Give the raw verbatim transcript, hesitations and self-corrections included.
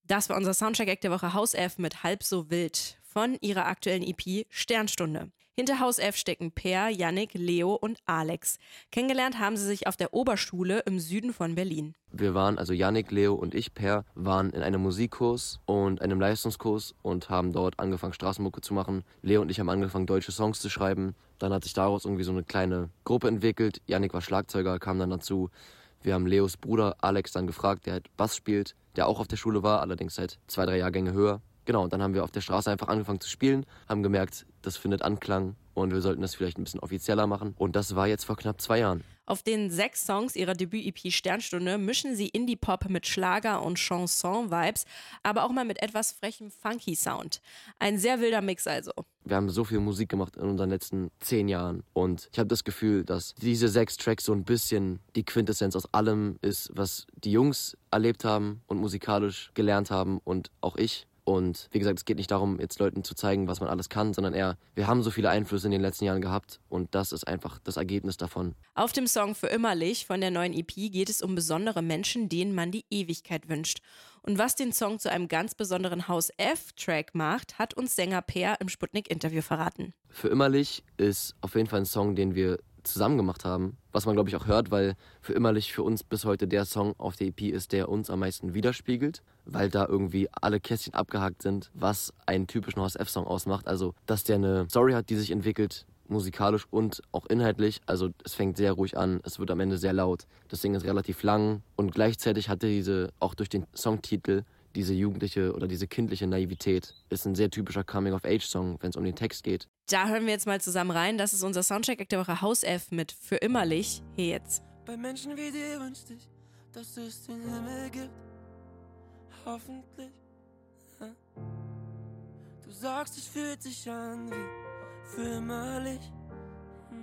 Das war unser Soundcheck-Act der Woche Haus F mit Halb so wild von ihrer aktuellen E P Sternstunde. Hinter Haus F stecken Per, Yannick, Leo und Alex. Kennengelernt haben sie sich auf der Oberschule im Süden von Berlin. Wir waren, also Yannick, Leo und ich, Per, waren in einem Musikkurs und einem Leistungskurs und haben dort angefangen, Straßenmucke zu machen. Leo und ich haben angefangen, deutsche Songs zu schreiben. Dann hat sich daraus irgendwie so eine kleine Gruppe entwickelt. Yannick war Schlagzeuger, kam dann dazu. Wir haben Leos Bruder Alex dann gefragt, der halt Bass spielt, der auch auf der Schule war, allerdings seit zwei, drei Jahrgänge höher. Genau, und dann haben wir auf der Straße einfach angefangen zu spielen, haben gemerkt, das findet Anklang und wir sollten das vielleicht ein bisschen offizieller machen. Und das war jetzt vor knapp zwei Jahren. Auf den sechs Songs ihrer Debüt-E P Sternstunde mischen sie Indie-Pop mit Schlager- und Chanson-Vibes, aber auch mal mit etwas frechem Funky-Sound. Ein sehr wilder Mix also. Wir haben so viel Musik gemacht in unseren letzten zehn Jahren und ich habe das Gefühl, dass diese sechs Tracks so ein bisschen die Quintessenz aus allem ist, was die Jungs erlebt haben und musikalisch gelernt haben und auch ich. Und wie gesagt, es geht nicht darum, jetzt Leuten zu zeigen, was man alles kann, sondern eher, wir haben so viele Einflüsse in den letzten Jahren gehabt und das ist einfach das Ergebnis davon. Auf dem Song Für Immerlich von der neuen E P geht es um besondere Menschen, denen man die Ewigkeit wünscht. Und was den Song zu einem ganz besonderen Haus F-Track macht, hat uns Sänger Per im Sputnik-Interview verraten. Für Immerlich ist auf jeden Fall ein Song, den wir zusammen gemacht haben, was man glaube ich auch hört, weil Für Immerlich für uns bis heute der Song auf der E P ist, der uns am meisten widerspiegelt, weil da irgendwie alle Kästchen abgehakt sind, was einen typischen Haus F-Song ausmacht. Also, dass der eine Story hat, die sich entwickelt, musikalisch und auch inhaltlich. Also es fängt sehr ruhig an, es wird am Ende sehr laut. Das Ding ist relativ lang und gleichzeitig hatte diese, auch durch den Songtitel, diese jugendliche oder diese kindliche Naivität. Ist ein sehr typischer Coming-of-Age-Song, wenn es um den Text geht. Da hören wir jetzt mal zusammen rein. Das ist unser Soundcheck der Woche Haus F mit Für Immerlich. Hier jetzt. Bei Menschen wie dir wünschte ich, dass es den Himmel gibt. Hoffentlich. Ja. Du sagst, es fühlt sich an wie für immerlich.